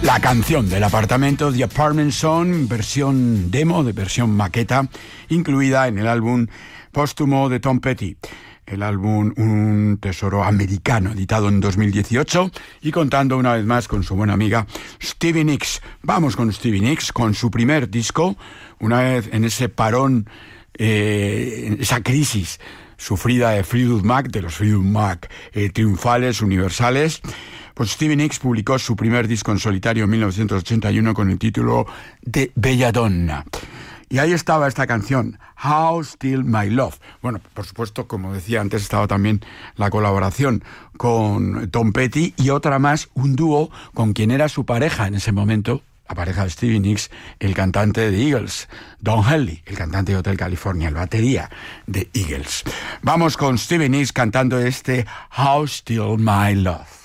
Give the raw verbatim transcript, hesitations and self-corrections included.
La canción del apartamento, The Apartment Song, versión demo, de versión maqueta, incluida en el álbum póstumo de Tom Petty. El álbum Un Tesoro Americano, editado en dos mil dieciocho, y contando una vez más con su buena amiga Stevie Nicks. Vamos con Stevie Nicks, con su primer disco, una vez en ese parón, eh, esa crisis sufrida de Fleetwood Mac, de los Fleetwood Mac eh, triunfales, universales. Pues Stevie Nicks publicó su primer disco en solitario en mil novecientos ochenta y uno con el título de Belladonna. Y ahí estaba esta canción, How Still My Love. Bueno, por supuesto, como decía antes, estaba también la colaboración con Tom Petty y otra más, un dúo con quien era su pareja en ese momento, la pareja de Stevie Nicks, el cantante de Eagles, Don Henley, el cantante de Hotel California, el batería de Eagles. Vamos con Stevie Nicks cantando este How Still My Love.